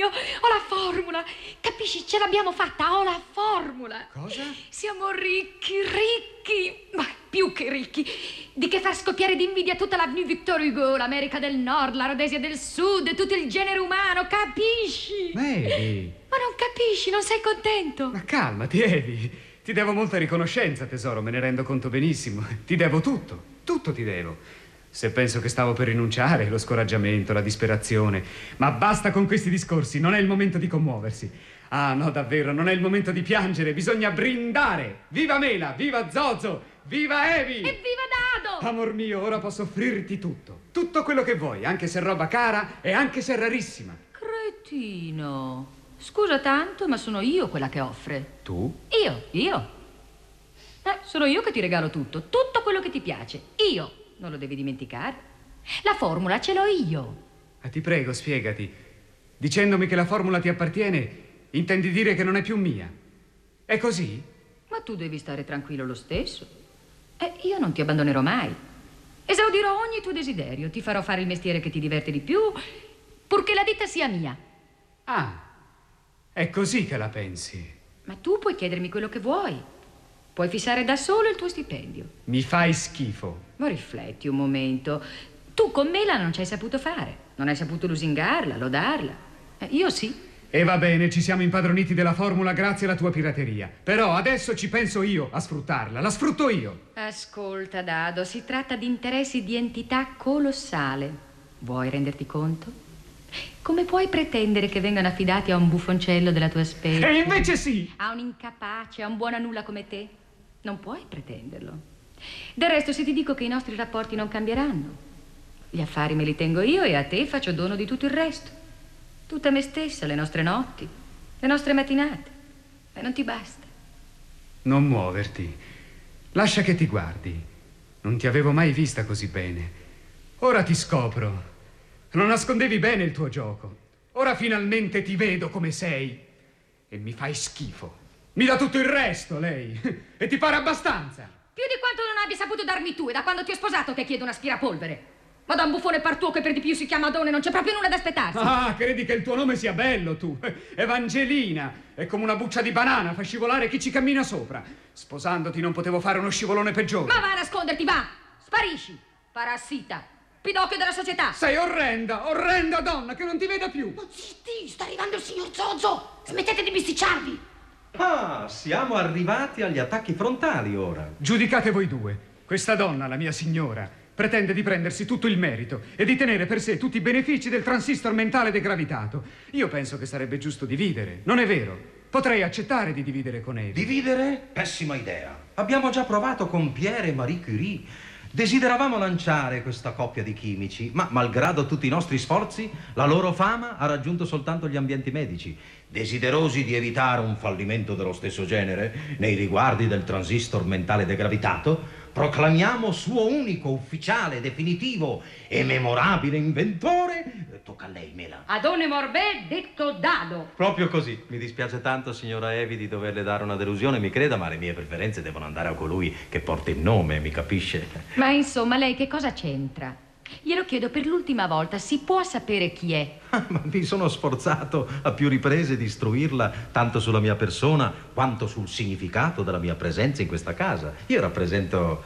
mio, ho la formula. Capisci? Ce l'abbiamo fatta, ho la formula. Cosa? Siamo ricchi, ma più che ricchi. Di che far scoppiare d'invidia tutta l'avenue Victor Hugo, l'America del Nord, la Rhodesia del Sud, tutto il genere umano, capisci? Mary! Ma non capisci, non sei contento? Ma calmati, Evi. Ti devo molta riconoscenza, tesoro, me ne rendo conto benissimo. Ti devo tutto ti devo. Se penso che stavo per rinunciare, lo scoraggiamento, la disperazione. Ma basta con questi discorsi, non è il momento di commuoversi. Ah, no, davvero, non è il momento di piangere, bisogna brindare. Viva Mela, viva Zozo, viva Evi! E viva Dado! Amor mio, ora posso offrirti tutto quello che vuoi, anche se è roba cara e anche se è rarissima. Cretino, scusa tanto, ma sono io quella che offre. Tu? Io. Sono io che ti regalo tutto quello che ti piace. Io. Non lo devi dimenticare. La formula ce l'ho io. Ti prego, spiegati. Dicendomi che la formula ti appartiene, intendi dire che non è più mia. È così? Ma tu devi stare tranquillo lo stesso. Io non ti abbandonerò mai. Esaudirò ogni tuo desiderio. Ti farò fare il mestiere che ti diverte di più, purché la ditta sia mia. Ah, è così che la pensi. Ma tu puoi chiedermi quello che vuoi. Puoi fissare da solo il tuo stipendio. Mi fai schifo. Ma rifletti un momento. Tu con Mela non ci hai saputo fare. Non hai saputo lusingarla, lodarla. Io sì. E va bene, ci siamo impadroniti della formula grazie alla tua pirateria. Però adesso ci penso io a sfruttarla. La sfrutto io. Ascolta, Dado, si tratta di interessi di entità colossale. Vuoi renderti conto? Come puoi pretendere che vengano affidati a un buffoncello della tua specie? E invece sì! A un incapace, a un buona nulla come te? Non puoi pretenderlo. Del resto, se ti dico che i nostri rapporti non cambieranno, gli affari me li tengo io e a te faccio dono di tutto il resto. Tutta me stessa, le nostre notti, le nostre mattinate. E non ti basta? Non muoverti. Lascia che ti guardi. Non ti avevo mai vista così bene. Ora ti scopro. Non nascondevi bene il tuo gioco. Ora finalmente ti vedo come sei. E mi fai schifo. Mi dà tutto il resto, lei. E ti pare abbastanza? Più di quanto non abbia saputo darmi tu. È da quando ti ho sposato che chiedo un aspirapolvere. Ma da un buffone partuo che per di più si chiama Adone non c'è proprio nulla da aspettarsi. Ah, credi che il tuo nome sia bello, tu? Evangelina. È come una buccia di banana, fa scivolare chi ci cammina sopra. Sposandoti non potevo fare uno scivolone peggiore. Ma va a nasconderti, va! Sparisci, parassita, pidocchio della società. Sei orrenda donna, che non ti veda più. Ma zitti, sta arrivando il signor Zozo. Smettete di bisticciarvi. Ah, siamo arrivati agli attacchi frontali ora. Giudicate voi due. Questa donna, la mia signora, pretende di prendersi tutto il merito e di tenere per sé tutti i benefici del transistor mentale degravitato. Io penso che sarebbe giusto dividere, non è vero? Potrei accettare di dividere con Evi. Dividere? Pessima idea. Abbiamo già provato con Pierre e Marie Curie. Desideravamo lanciare questa coppia di chimici, ma malgrado tutti i nostri sforzi, la loro fama ha raggiunto soltanto gli ambienti medici. Desiderosi di evitare un fallimento dello stesso genere nei riguardi del transistor mentale degravitato, proclamiamo suo unico, ufficiale, definitivo e memorabile inventore. Tocca a lei, Mela. Adone Morbè, detto Dado. Proprio così. Mi dispiace tanto, signora Evi, di doverle dare una delusione, mi creda, ma le mie preferenze devono andare a colui che porta il nome, mi capisce? Ma insomma, lei che cosa c'entra? Glielo chiedo per l'ultima volta, si può sapere chi è? Ma mi sono sforzato a più riprese di istruirla tanto sulla mia persona quanto sul significato della mia presenza in questa casa. Io rappresento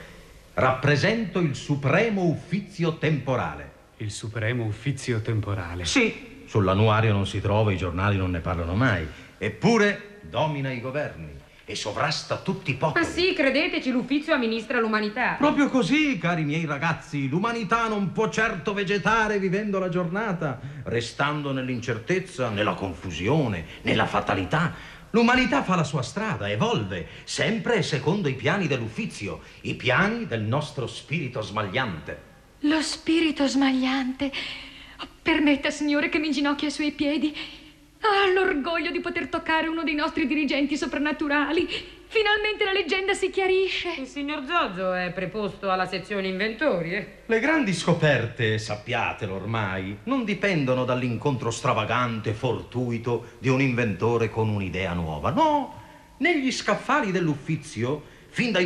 il supremo uffizio temporale. Il supremo uffizio temporale. Sì, sull'annuario non si trova, i giornali non ne parlano mai. Eppure domina i governi e sovrasta tutti i popoli. Ma sì, credeteci, l'uffizio amministra l'umanità. Proprio così, cari miei ragazzi, l'umanità non può certo vegetare vivendo la giornata, restando nell'incertezza, nella confusione, nella fatalità. L'umanità fa la sua strada, evolve, sempre secondo i piani dell'uffizio, i piani del nostro spirito smagliante. Lo spirito smagliante. Permetta, signore, che mi inginocchi ai suoi piedi. Ah, l'orgoglio di poter toccare uno dei nostri dirigenti soprannaturali. Finalmente la leggenda si chiarisce. Il signor Zozo è preposto alla sezione inventori, Le grandi scoperte, sappiatelo ormai, non dipendono dall'incontro stravagante, fortuito di un inventore con un'idea nuova. No, negli scaffali dell'uffizio, fin dai